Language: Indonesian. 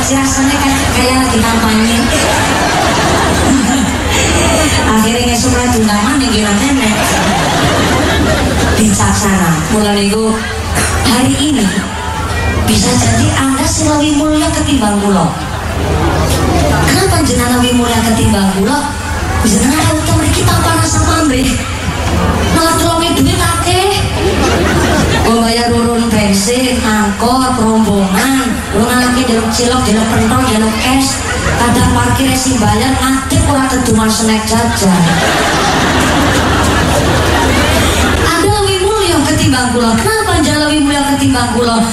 sih rasanya kayak lagi kampanye. Akhirnya ngesuk mulai tundangan yang gila nenek bijaksana. Mulai itu hari ini bisa jadi Anda sih lebih mulia ketimbang kula. Kenapa jenengan lebih mulia ketimbang kula? Jenengan utang kita panas sama ambe. Malah tulungi duit akeh. Bayar urun bensin, angkot, rombongan, lungan lagi jaluk cilok, jaluk pentol, jaluk es. Kadang parkir si bayar ngadep ora keduman snack jajan. Anda lebih mulia ketimbang kula. Kenapa Anda lebih mulia ketimbang kula?